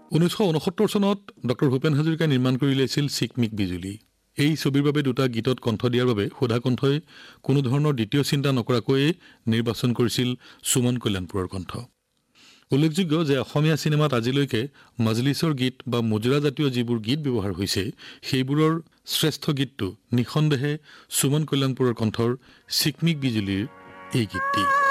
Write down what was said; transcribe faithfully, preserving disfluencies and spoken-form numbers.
ঊনৈছশ ঊনসত্তৰ চনত ডক্টৰ ভূপেন হাজৰিকাই নিৰ্মাণ কৰি উলিয়াইছিল চিকমিক বিজুলী। এই ছবিৰ বাবে দুটা গীতত কণ্ঠ দিয়াৰ বাবে সুধা কণ্ঠই কোনো ধৰণৰ দ্বিতীয় চিন্তা নকৰাকৈয়ে নিৰ্বাচন কৰিছিল সুমন কল্যাণপুৰৰ কণ্ঠ। উল্লেখযোগ্য যে অসমীয়া চিনেমাত আজিলৈকে মজলিছৰ গীত বা মুজৰা জাতীয় যিবোৰ গীত ব্যৱহাৰ হৈছে সেইবোৰৰ শ্ৰেষ্ঠ গীতটো নিঃসন্দেহে সুমন কল্যাণপুৰৰ কণ্ঠৰ চিকমিক বিজুলীৰ এই গীতটি।